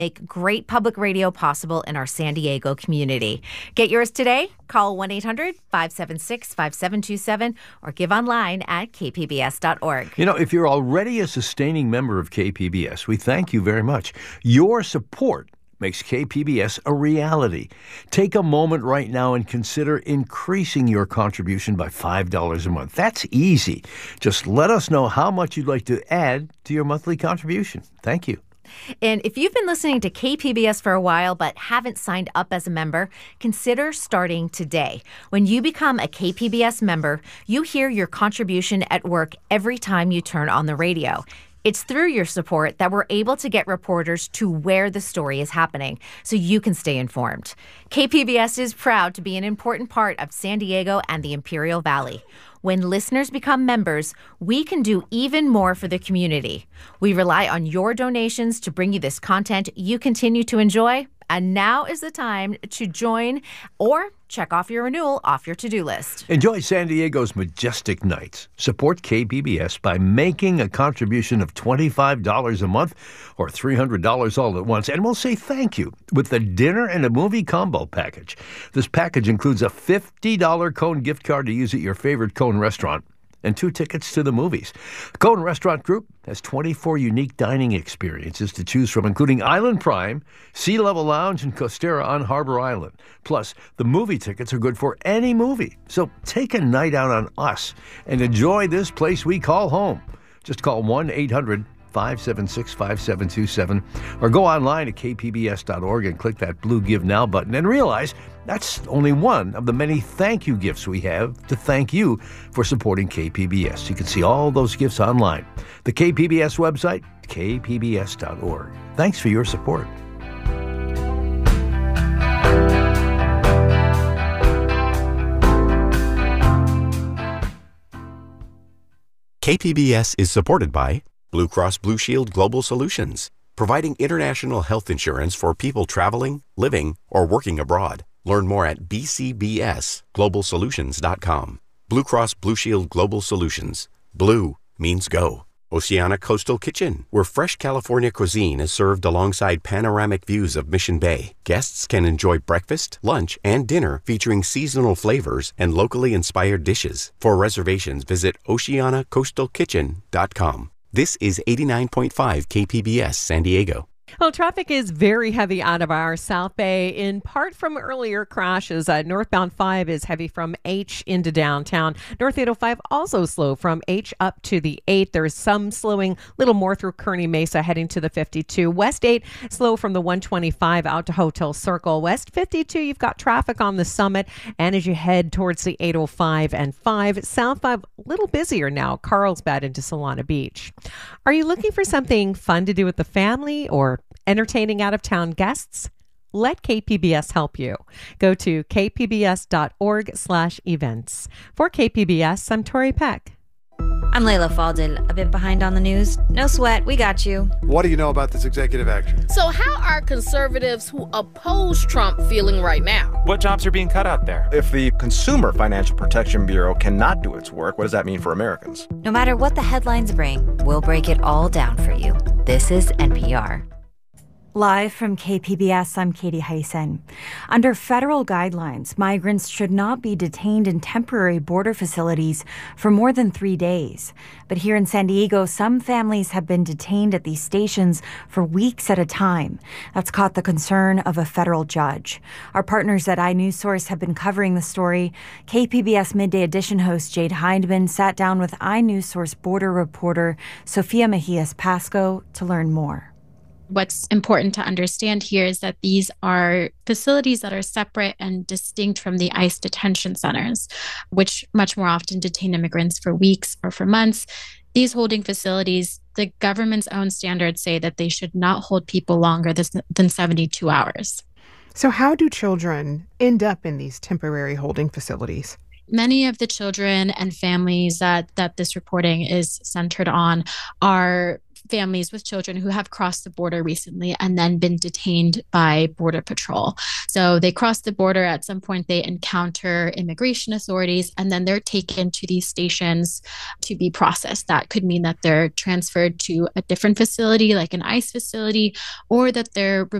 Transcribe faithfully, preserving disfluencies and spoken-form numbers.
make great public radio possible in our San Diego community. Get yours today. Call one eight hundred five seven six five seven two seven or give online at k p b s dot org. You know, if you're already a sustaining member of K P B S, we thank you very much. Your support makes K P B S a reality. Take a moment right now and consider increasing your contribution by five dollars a month. That's easy. Just let us know how much you'd like to add to your monthly contribution. Thank you. And if you've been listening to K P B S for a while but haven't signed up as a member, consider starting today. When you become a K P B S member, you hear your contribution at work every time you turn on the radio. It's through your support that we're able to get reporters to where the story is happening so you can stay informed. K P B S is proud to be an important part of San Diego and the Imperial Valley. When listeners become members, we can do even more for the community. We rely on your donations to bring you this content you continue to enjoy. And now is the time to join or check off your renewal off your to-do list. Enjoy San Diego's majestic nights. Support K P B S by making a contribution of twenty-five dollars a month or three hundred dollars all at once. And we'll say thank you with the dinner and a movie combo package. This package includes a fifty dollars Cone gift card to use at your favorite Cone restaurant and two tickets to the movies. Cone Restaurant Group has twenty-four unique dining experiences to choose from, including Island Prime, Sea Level Lounge, and Costera on Harbor Island. Plus, the movie tickets are good for any movie. So take a night out on us and enjoy this place we call home. Just call one eight hundred five seven six five seven two seven or go online to k p b s dot org and click that blue Give Now button and realize that's only one of the many thank you gifts we have to thank you for supporting K P B S. You can see all those gifts online. The K P B S website, k p b s dot org. Thanks for your support. K P B S is supported by Blue Cross Blue Shield Global Solutions, providing international health insurance for people traveling, living, or working abroad. Learn more at b c b s global solutions dot com. Blue Cross Blue Shield Global Solutions. Blue means go. Oceana Coastal Kitchen, where fresh California cuisine is served alongside panoramic views of Mission Bay. Guests can enjoy breakfast, lunch, and dinner featuring seasonal flavors and locally inspired dishes. For reservations, visit oceana coastal kitchen dot com. This is eighty-nine point five K P B S San Diego. Well, traffic is very heavy out of our South Bay, in part from earlier crashes. Uh, northbound five is heavy from H into downtown. North eight oh five also slow from H up to the eight. There's some slowing, little more through Kearny Mesa heading to the fifty-two. West eight slow from the one twenty-five out to Hotel Circle. West fifty-two, you've got traffic on the Summit. And as you head towards the eight oh five and five, South five, a little busier now, Carlsbad into Solana Beach. Are you looking for something fun to do with the family or entertaining out-of-town guests? Let K P B S help you. Go to k p b s dot org slash events. For K P B S, I'm Tori Peck. I'm Layla Faldil. A bit behind on the news. No sweat, we got you. What do you know about this executive action? So how are conservatives who oppose Trump feeling right now? What jobs are being cut out there? If the Consumer Financial Protection Bureau cannot do its work, what does that mean for Americans? No matter what the headlines bring, we'll break it all down for you. This is N P R. Live from K P B S, I'm Katie Hyson. Under federal guidelines, migrants should not be detained in temporary border facilities for more than three days. But here in San Diego, some families have been detained at these stations for weeks at a time. That's caught the concern of a federal judge. Our partners at iNewsSource have been covering the story. K P B S Midday Edition host Jade Hindman sat down with iNewsSource border reporter Sofia Mejias Pasco to learn more. What's important to understand here is that these are facilities that are separate and distinct from the ICE detention centers, which much more often detain immigrants for weeks or for months. These holding facilities, the government's own standards say that they should not hold people longer than seventy-two hours. So how do children end up in these temporary holding facilities? Many of the children and families that, that this reporting is centered on are families with children who have crossed the border recently and then been detained by Border Patrol. So they cross the border. At some point, they encounter immigration authorities, and then they're taken to these stations to be processed. That could mean that they're transferred to a different facility, like an ICE facility, or that they're